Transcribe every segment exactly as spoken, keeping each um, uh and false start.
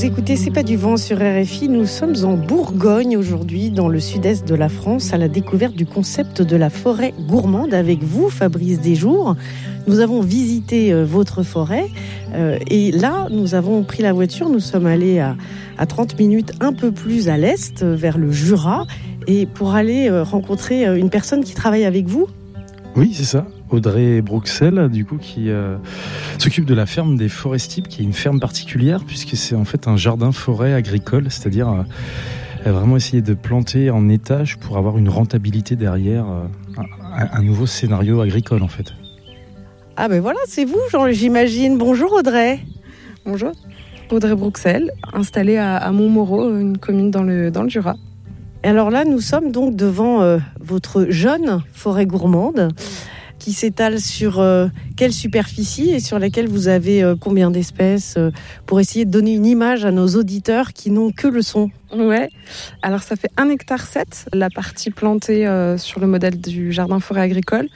Vous écoutez C'est pas du vent sur R F I. Nous sommes en Bourgogne aujourd'hui, dans le sud-est de la France, à la découverte du concept de la forêt gourmande avec vous, Fabrice Desjours. Nous avons visité euh, votre forêt euh, et là, nous avons pris la voiture. Nous sommes allés à, à trente minutes un peu plus à l'est, euh, vers le Jura, et pour aller euh, rencontrer euh, une personne qui travaille avec vous. Oui, c'est ça. Audrey Bruxelles, du coup, qui euh, s'occupe de la ferme des Forestibles, qui est une ferme particulière, puisque c'est en fait un jardin-forêt agricole, c'est-à-dire euh, vraiment essayer de planter en étage pour avoir une rentabilité derrière, euh, un, un nouveau scénario agricole, en fait. Ah ben voilà, c'est vous, Jean, j'imagine. Bonjour Audrey. Bonjour. Audrey Bruxelles, installée à, à Montmoreau, une commune dans le, dans le Jura. Et alors là, nous sommes donc devant euh, votre jeune forêt gourmande qui s'étale sur euh, quelle superficie et sur laquelle vous avez euh, combien d'espèces euh, pour essayer de donner une image à nos auditeurs qui n'ont que le son. Ouais, alors ça fait un hectare sept, la partie plantée euh, sur le modèle du jardin forêt agricole.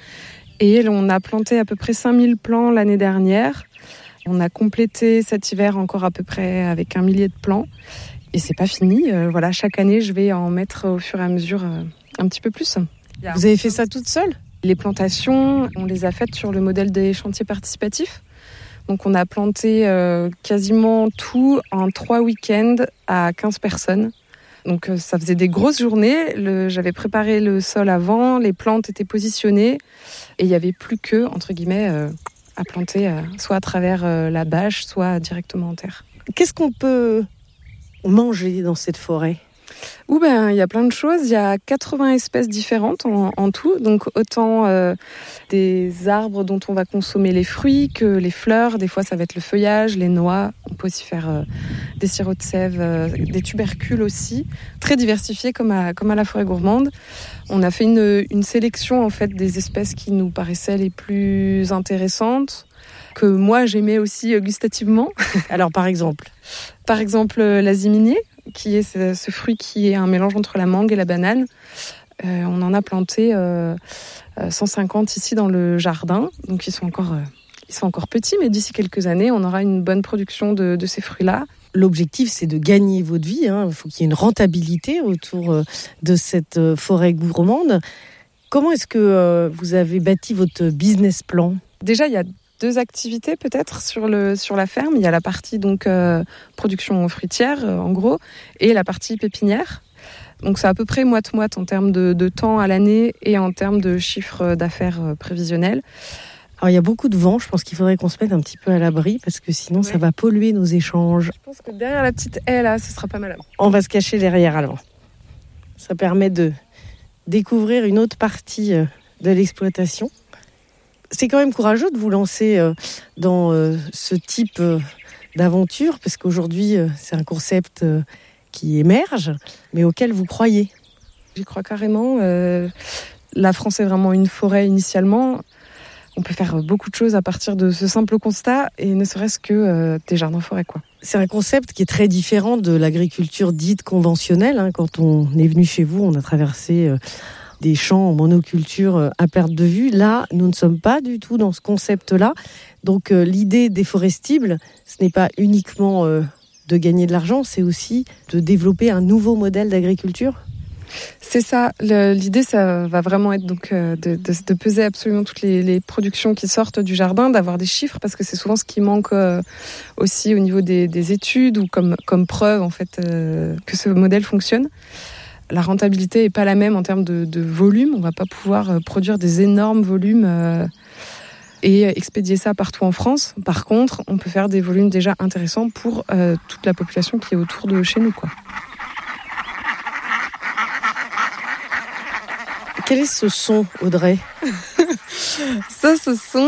Et on a planté à peu près cinq mille plants l'année dernière. On a complété cet hiver encore à peu près avec un millier de plants. Et c'est pas fini. Euh, voilà, chaque année, je vais en mettre au fur et à mesure euh, un petit peu plus. Vous avez fait ça toute seule ? Les plantations, on les a faites sur le modèle des chantiers participatifs. Donc on a planté euh, quasiment tout en trois week-ends à quinze personnes. Donc euh, ça faisait des grosses journées. Le, j'avais préparé le sol avant, les plantes étaient positionnées et il n'y avait plus que, entre guillemets, euh, à planter euh, soit à travers euh, la bâche, soit directement en terre. Qu'est-ce qu'on peut manger dans cette forêt ? Ou ben il y a plein de choses, il y a quatre-vingts espèces différentes en, en tout, donc autant euh, des arbres dont on va consommer les fruits que les fleurs, des fois ça va être le feuillage, les noix, on peut aussi faire euh, des sirops de sève, euh, des tubercules aussi, très diversifiés comme à, comme à la forêt gourmande. On a fait une, une sélection en fait des espèces qui nous paraissaient les plus intéressantes, que moi j'aimais aussi euh, gustativement. Alors par exemple Par exemple euh, l'aziminier, qui est ce, ce fruit qui est un mélange entre la mangue et la banane. Euh, on en a planté euh, cent cinquante ici dans le jardin, donc ils sont encore, euh, ils sont encore petits, mais d'ici quelques années, on aura une bonne production de, de ces fruits-là. L'objectif, c'est de gagner votre vie, hein. Il faut qu'il y ait une rentabilité autour euh, de cette euh, forêt gourmande. Comment est-ce que euh, vous avez bâti votre business plan ? Déjà, il y a deux activités peut-être sur le sur la ferme. Il y a la partie donc euh, production fruitière euh, en gros et la partie pépinière. Donc c'est à peu près moite-moite en termes de, de temps à l'année et en termes de chiffre d'affaires euh, prévisionnel. Alors il y a beaucoup de vent, je pense qu'il faudrait qu'on se mette un petit peu à l'abri parce que sinon ouais. Ça va polluer nos échanges. Je pense que derrière la petite haie là, ce sera pas mal. On va se cacher derrière alors. Ça permet de découvrir une autre partie de l'exploitation. C'est quand même courageux de vous lancer dans ce type d'aventure, parce qu'aujourd'hui, c'est un concept qui émerge, mais auquel vous croyez. J'y crois carrément. Euh, la France est vraiment une forêt initialement. On peut faire beaucoup de choses à partir de ce simple constat, et ne serait-ce que euh, des jardins-forêts, quoi. C'est un concept qui est très différent de l'agriculture dite conventionnelle. Hein. Quand on est venu chez vous, on a traversé... Euh, des champs en monoculture à perte de vue. Là, nous ne sommes pas du tout dans ce concept-là. Donc, euh, l'idée des Forestibles, ce n'est pas uniquement euh, de gagner de l'argent, c'est aussi de développer un nouveau modèle d'agriculture. C'est ça. Le, l'idée, ça va vraiment être donc euh, de, de, de peser absolument toutes les, les productions qui sortent du jardin, d'avoir des chiffres, parce que c'est souvent ce qui manque euh, aussi au niveau des, des études ou comme, comme preuve en fait euh, que ce modèle fonctionne. La rentabilité n'est pas la même en termes de, de volume. On ne va pas pouvoir produire des énormes volumes euh, et expédier ça partout en France. Par contre, on peut faire des volumes déjà intéressants pour euh, toute la population qui est autour de chez nous, quoi. Quel est ce son, Audrey ? Ça, ce son...